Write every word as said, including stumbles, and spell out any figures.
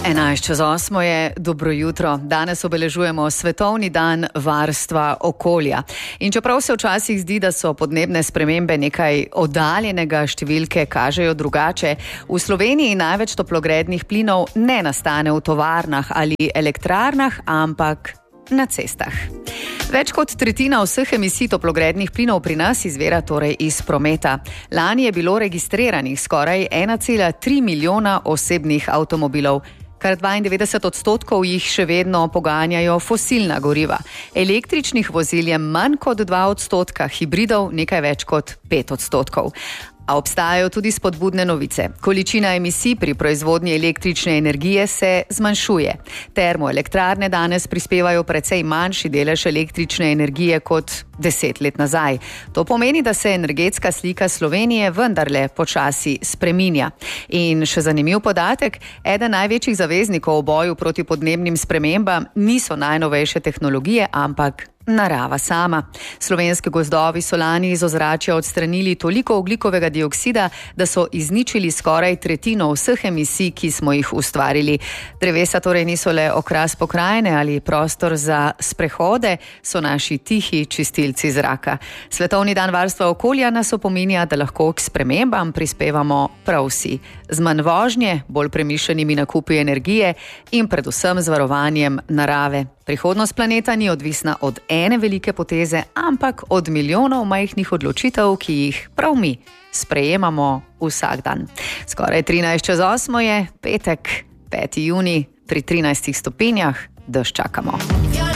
enajst čez osmo je, dobro jutro. Danes obeležujemo Svetovni dan varstva okolja. In čeprav se včasih zdi, da so podnebne spremembe nekaj oddaljenega, številke kažejo drugače, v Sloveniji največ toplogrednih plinov ne nastane v tovarnah ali elektrarnah, ampak na cestah. Več kot tretjina vseh emisij toplogrednih plinov pri nas izvira torej iz prometa. Lani je bilo registriranih skoraj ena cela tri milijona osebnih avtomobilov. Kar dvaindevetdeset odstotkov jih še vedno poganjajo fosilna goriva. Električnih vozil je manj kot dva odstotka, hibridov nekaj več kot pet odstotkov. A obstajajo tudi spodbudne novice. Količina emisij pri proizvodnji električne energije se zmanjšuje. Termoelektrarne danes prispevajo precej manjši delež električne energije kot deset let nazaj. To pomeni, da se energetska slika Slovenije vendarle počasi spreminja. In še zanimiv podatek, eden največjih zaveznikov v boju proti podnebnim spremembam niso najnovejše tehnologije, ampak narava sama. Slovenski gozdovi so lani iz ozračja odstranili toliko ogljikovega dioksida, da so izničili skoraj tretjino vseh emisij, ki smo jih ustvarili. Drevesa torej niso le okras pokrajine ali prostor za sprehode, so naši tihi čistilci zraka. Svetovni dan varstva okolja nas opominja, da lahko k spremembam prispevamo prav vsi. Z manj vožnje, bolj premišljenimi nakupi energije in predvsem z varovanjem narave. Prihodnost planeta ni odvisna od ene velike poteze, ampak od milijonov majhnih odločitev, ki jih prav mi sprejemamo vsak dan. Skoraj trinajst čez osmo je, petek, peti junij, pri trinajstih stopinjah, dež čakamo.